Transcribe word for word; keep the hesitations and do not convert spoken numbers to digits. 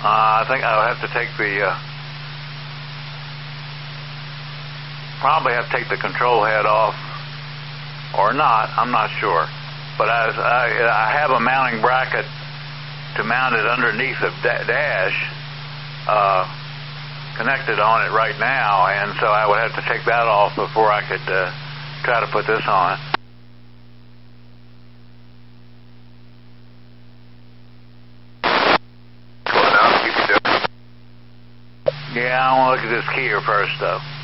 Uh, I think I'll have to take the, uh, probably have to take the control head off, or not, I'm not sure. But I, I, I have a mounting bracket to mount it underneath the da dash, uh, connected on it right now, and so I would have to take that off before I could uh, try to put this on. Yeah, I want to look at this keyer first, though.